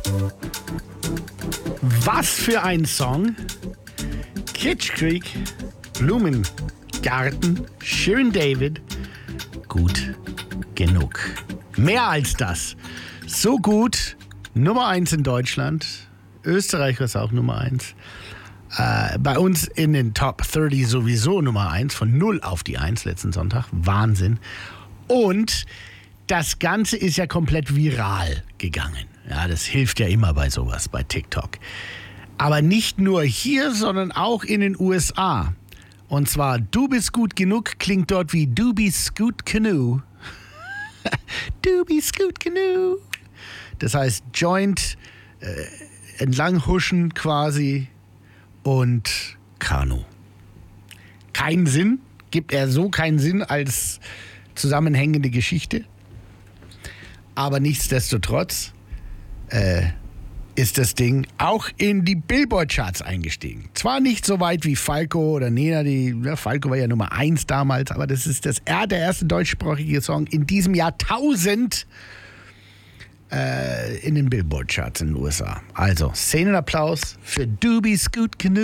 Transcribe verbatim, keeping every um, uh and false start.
Was für ein Song. Kitsch Creek, Blumengarten, Schön David, gut genug. Mehr als das. So gut, Nummer eins in Deutschland. Österreich ist auch Nummer eins. Äh, bei uns in den Top dreißig sowieso Nummer eins, von null auf die eins letzten Sonntag. Wahnsinn. Und das Ganze ist ja komplett viral gegangen. Ja, das hilft ja immer bei sowas, bei TikTok. Aber nicht nur hier, sondern auch in den U S A. Und zwar, du bist gut genug, klingt dort wie du bist gut genug. Du bist gut genug. Das heißt, Joint, äh, entlang huschen quasi und Kanu. Keinen Sinn, gibt er so keinen Sinn als zusammenhängende Geschichte. Aber nichtsdestotrotz äh, ist das Ding auch in die Billboard-Charts eingestiegen. Zwar nicht so weit wie Falco oder Nena, die, ja, Falco war ja Nummer eins damals, aber das ist das, der erste deutschsprachige Song in diesem Jahrtausend äh, in den Billboard-Charts in den U S A. Also, Szenenapplaus für Du bist gut genug.